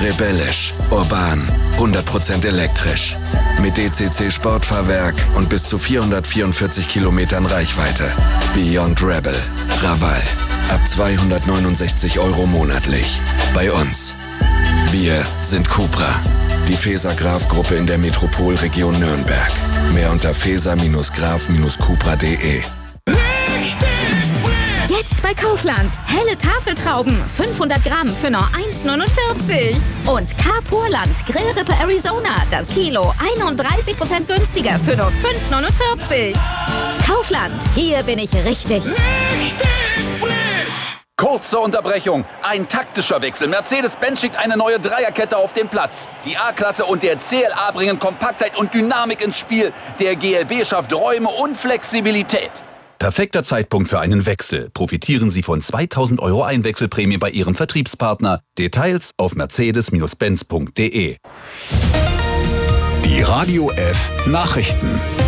Rebellisch, urban, 100% elektrisch. Mit DCC Sportfahrwerk und bis zu 444 Kilometern Reichweite. Beyond Rebel. Raval. Ab 269 € monatlich. Bei uns. Wir sind Cupra. Die Feser-Graf-Gruppe in der Metropolregion Nürnberg. Mehr unter feser-graf-cupra.de. Jetzt bei Kaufland. Helle Tafeltrauben. 500 Gramm für nur 1,49. Und Carpurland Grillrippe Arizona. Das Kilo 31% günstiger für nur 5,49. Kaufland. Hier bin ich richtig. Kurze Unterbrechung. Ein taktischer Wechsel. Mercedes-Benz schickt eine neue Dreierkette auf den Platz. Die A-Klasse und der CLA bringen Kompaktheit und Dynamik ins Spiel. Der GLB schafft Räume und Flexibilität. Perfekter Zeitpunkt für einen Wechsel. Profitieren Sie von 2.000 € Einwechselprämie bei Ihrem Vertriebspartner. Details auf mercedes-benz.de. Die Radio F Nachrichten.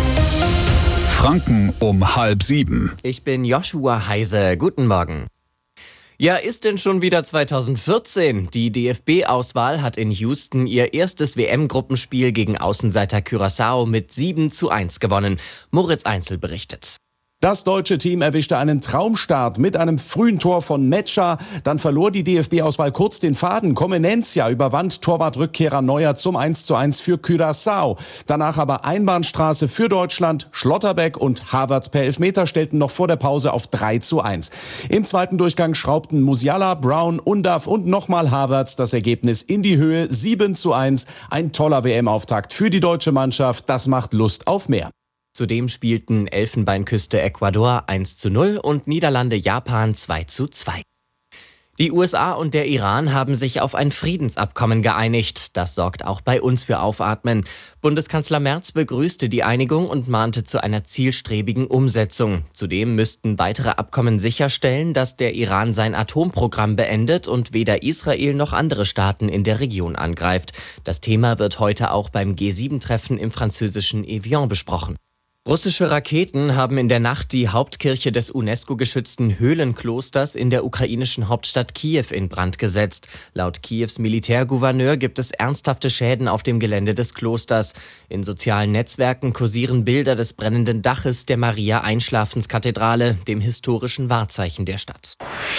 Franken um 6:30. Ich bin Joshua Heise. Guten Morgen. Ja, ist denn schon wieder 2014? Die DFB-Auswahl hat in Houston ihr erstes WM-Gruppenspiel gegen Außenseiter Curaçao mit 7:1 gewonnen. Moritz Einzel berichtet. Das deutsche Team erwischte einen Traumstart mit einem frühen Tor von Metscher. Dann verlor die DFB-Auswahl kurz den Faden. Comenencia überwand Torwartrückkehrer Neuer zum 1:1 für Curaçao. Danach aber Einbahnstraße für Deutschland. Schlotterbeck und Havertz per Elfmeter stellten noch vor der Pause auf 3:1. Im zweiten Durchgang schraubten Musiala, Brown, Undav und nochmal Havertz das Ergebnis in die Höhe. 7:1. Ein toller WM-Auftakt für die deutsche Mannschaft. Das macht Lust auf mehr. Zudem spielten Elfenbeinküste Ecuador 1:0 und Niederlande Japan 2:2. Die USA und der Iran haben sich auf ein Friedensabkommen geeinigt. Das sorgt auch bei uns für Aufatmen. Bundeskanzler Merz begrüßte die Einigung und mahnte zu einer zielstrebigen Umsetzung. Zudem müssten weitere Abkommen sicherstellen, dass der Iran sein Atomprogramm beendet und weder Israel noch andere Staaten in der Region angreift. Das Thema wird heute auch beim G7-Treffen im französischen Evian besprochen. Russische Raketen haben in der Nacht die Hauptkirche des UNESCO-geschützten Höhlenklosters in der ukrainischen Hauptstadt Kiew in Brand gesetzt. Laut Kiews Militärgouverneur gibt es ernsthafte Schäden auf dem Gelände des Klosters. In sozialen Netzwerken kursieren Bilder des brennenden Daches der Maria-Einschlafenskathedrale, dem historischen Wahrzeichen der Stadt.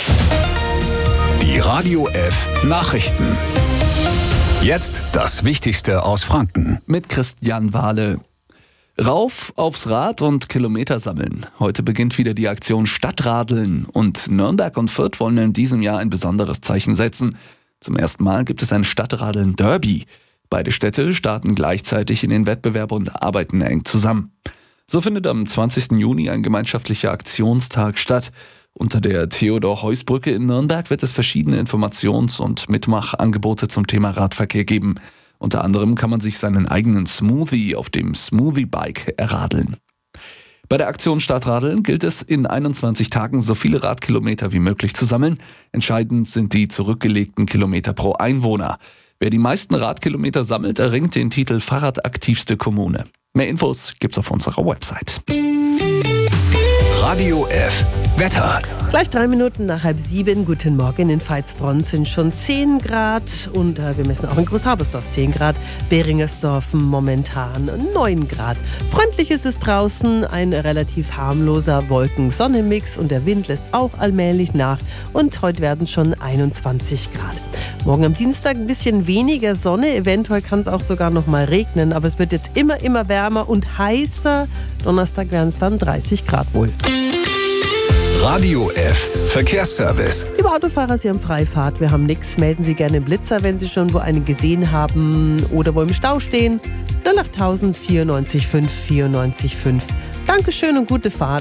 Die Radio F Nachrichten. Jetzt das Wichtigste aus Franken. Mit Christian Wahle. Rauf aufs Rad und Kilometer sammeln. Heute beginnt wieder die Aktion Stadtradeln und Nürnberg und Fürth wollen in diesem Jahr ein besonderes Zeichen setzen. Zum ersten Mal gibt es ein Stadtradeln-Derby. Beide Städte starten gleichzeitig in den Wettbewerb und arbeiten eng zusammen. So findet am 20. Juni ein gemeinschaftlicher Aktionstag statt. Unter der Theodor-Heuss-Brücke in Nürnberg wird es verschiedene Informations- und Mitmachangebote zum Thema Radverkehr geben. Unter anderem kann man sich seinen eigenen Smoothie auf dem Smoothie-Bike erradeln. Bei der Aktion Stadtradeln gilt es, in 21 Tagen so viele Radkilometer wie möglich zu sammeln. Entscheidend sind die zurückgelegten Kilometer pro Einwohner. Wer die meisten Radkilometer sammelt, erringt den Titel Fahrradaktivste Kommune. Mehr Infos gibt's auf unserer Website. Radio F Wetter. Gleich 3 Minuten nach 6:30. Guten Morgen. In Veitsbronn sind schon 10 Grad und wir messen auch in Großhabersdorf 10 Grad. Beringersdorf momentan 9 Grad. Freundlich ist es draußen, ein relativ harmloser Wolken-Sonne-Mix und der Wind lässt auch allmählich nach und heute werden es schon 21 Grad. Morgen am Dienstag ein bisschen weniger Sonne, eventuell kann es auch sogar noch mal regnen, aber es wird jetzt immer wärmer und heißer. Donnerstag werden es dann 30 Grad wohl. Radio F Verkehrsservice. Liebe Autofahrer, Sie haben Freifahrt, wir haben nichts. Melden Sie gerne einen Blitzer, wenn Sie schon wo einen gesehen haben oder wo im Stau stehen. 08000 94 5 94 5. Dankeschön und gute Fahrt.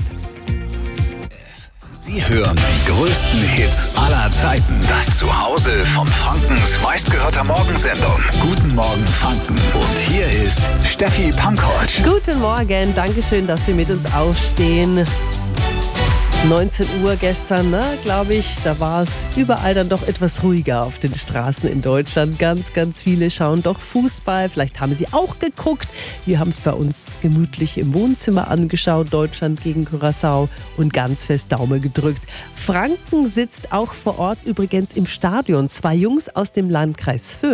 Sie hören die größten Hits aller Zeiten. Das Zuhause von Frankens meistgehörter Morgensendung. Guten Morgen Franken. Und hier ist Steffi Pankovic. Guten Morgen, Dankeschön, dass Sie mit uns aufstehen. 19 Uhr gestern, glaube ich, da war es überall dann doch etwas ruhiger auf den Straßen in Deutschland. Ganz viele schauen doch Fußball. Vielleicht haben Sie auch geguckt. Wir haben es bei uns gemütlich im Wohnzimmer angeschaut. Deutschland gegen Curaçao und ganz fest Daumen gedrückt. Franken sitzt auch vor Ort übrigens im Stadion. 2 Jungs aus dem Landkreis Fürth